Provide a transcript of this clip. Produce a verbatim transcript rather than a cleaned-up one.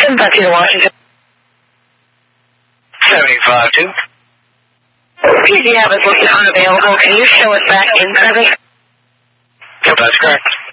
seven five two to Washington. seventy-five two. P D have us listed unavailable. Can you show us back in service? Yep, that's correct.